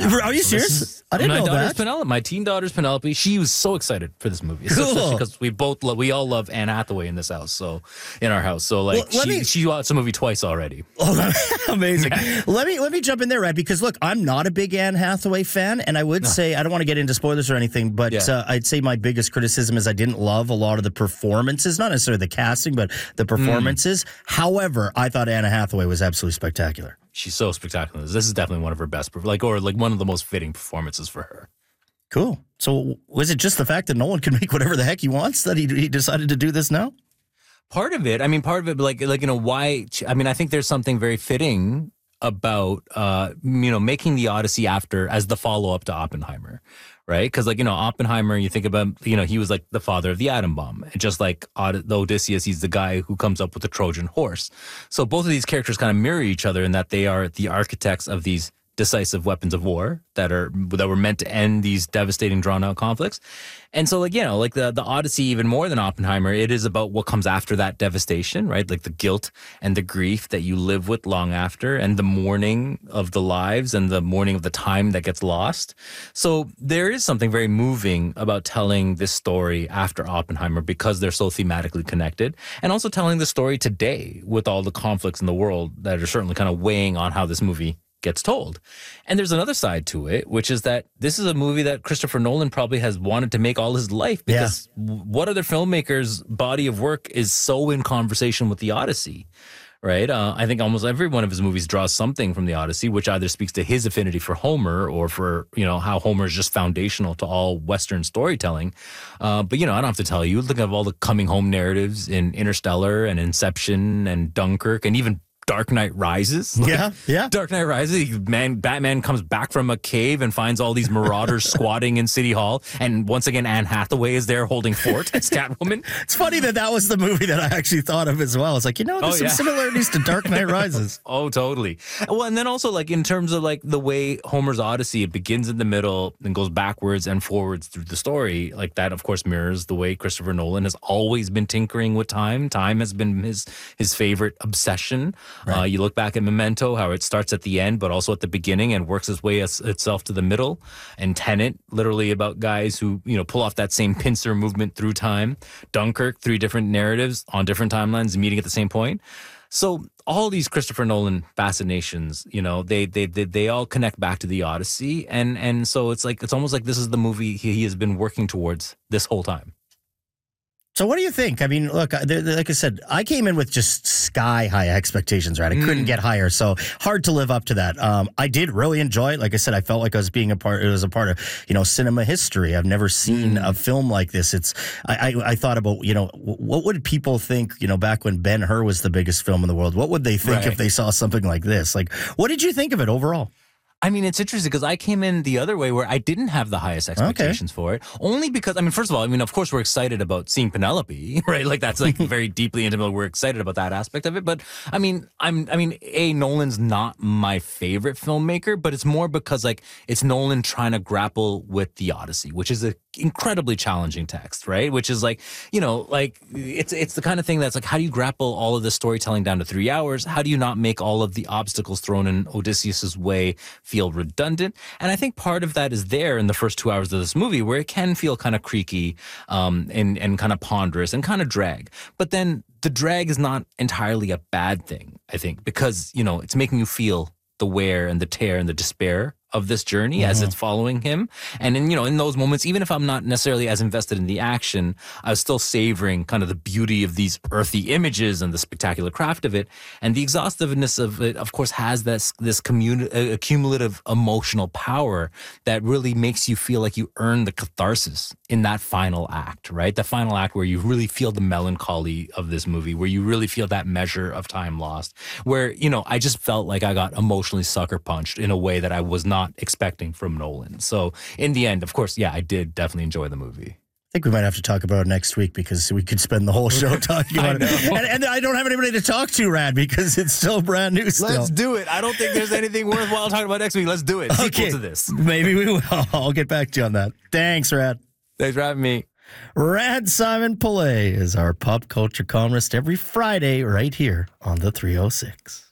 Are you serious? I didn't know that. My teen daughter's Penelope. She was so excited for this movie, especially because we all love Anne Hathaway in our house. So like she watched the movie twice already. Oh, amazing! Yeah. Let me jump in there, Rad, because look, I'm not a big Anne Hathaway fan, and I would say I don't want to get into spoilers or anything, but I'd say my biggest criticism is I didn't love a lot of the performances, not necessarily the casting, but the performances. However, I thought Anne Hathaway was absolutely spectacular. She's so spectacular. This is definitely one of her best, or one of the most fitting performances for her. Cool. So was it just the fact that Nolan can make whatever the heck he wants that he decided to do this now? Part of it, why? I mean, I think there's something very fitting about making the Odyssey as the follow up to Oppenheimer, right? Because Oppenheimer, you think about he was like the father of the atom bomb, and just like the Odysseus, he's the guy who comes up with the Trojan horse. So both of these characters kind of mirror each other in that they are the architects of these decisive weapons of war that were meant to end these devastating, drawn-out conflicts. And so, the Odyssey, even more than Oppenheimer, it is about what comes after that devastation, right? Like the guilt and the grief that you live with long after, and the mourning of the lives and the mourning of the time that gets lost. So there is something very moving about telling this story after Oppenheimer because they're so thematically connected, and also telling the story today with all the conflicts in the world that are certainly kind of weighing on how this movie gets told. And there's another side to it, which is that this is a movie that Christopher Nolan probably has wanted to make all his life, because what other filmmaker's body of work is so in conversation with the Odyssey, right? I think almost every one of his movies draws something from the Odyssey, which either speaks to his affinity for Homer or for, how Homer is just foundational to all Western storytelling. But, I don't have to tell you, look at all the coming home narratives in Interstellar and Inception and Dunkirk and even Dark Knight Rises. Dark Knight Rises, Batman comes back from a cave and finds all these marauders squatting in City Hall, and once again Anne Hathaway is there holding fort as Catwoman. It's funny that was the movie that I actually thought of as well. It's like, there's some similarities to Dark Knight Rises. Oh, totally. Well, and then also in terms of the way Homer's Odyssey, it begins in the middle and goes backwards and forwards through the story. Like that, of course, mirrors the way Christopher Nolan has always been tinkering with time. Time has been his favorite obsession. Right. You look back at Memento, how it starts at the end, but also at the beginning, and works its way itself to the middle. And Tenet, literally about guys who, pull off that same pincer movement through time. Dunkirk, 3 different narratives on different timelines meeting at the same point. So all these Christopher Nolan fascinations, they all connect back to the Odyssey. And so it's almost like this is the movie he has been working towards this whole time. So what do you think? I mean, look, like I said, I came in with just sky-high expectations, right? I couldn't get higher, so hard to live up to that. I did really enjoy it. Like I said, I felt like I was being it was a part of, cinema history. I've never seen a film like this. I thought about, what would people think, back when Ben-Hur was the biggest film in the world? What would they think if they saw something like this? Like, what did you think of it overall? I mean, it's interesting because I came in the other way where I didn't have the highest expectations for it. Only because, first of all, of course, we're excited about seeing Penelope, right? Like, that's very deeply intimate. We're excited about that aspect of it. But, Nolan's not my favorite filmmaker, but it's more because, it's Nolan trying to grapple with the Odyssey, which is an incredibly challenging text, right? Which is it's the kind of thing that's how do you grapple all of this storytelling down to 3 hours? How do you not make all of the obstacles thrown in Odysseus's way feel redundant? And I think part of that is there in the first 2 hours of this movie, where it can feel kind of creaky and kind of ponderous and kind of drag. But then the drag is not entirely a bad thing, I think, because, it's making you feel the wear and the tear and the despair of this journey as it's following him. And in those moments, even if I'm not necessarily as invested in the action, I was still savoring kind of the beauty of these earthy images and the spectacular craft of it. And the exhaustiveness of it, of course, has this cumulative emotional power that really makes you feel like you earn the catharsis in that final act, right? The final act where you really feel the melancholy of this movie, where you really feel that measure of time lost, where, I just felt like I got emotionally sucker punched in a way that I was not expecting from Nolan. So in the end, of course, I did definitely enjoy the movie. I think we might have to talk about it next week because we could spend the whole show talking about it. And I don't have anybody to talk to, Rad, because it's still brand new still. Let's do it. I don't think there's anything worthwhile talking about next week. Let's do it. Okay. Sequel to this. Maybe we will. I'll get back to you on that. Thanks, Rad. Thanks for having me. Rad Simon Pillay is our pop culture columnist every Friday right here on the 306.